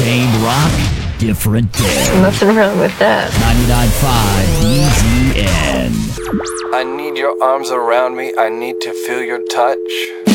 Same rock, different day. Nothing wrong with that. 99.5 EZN. I need your arms around me. I need to feel your touch.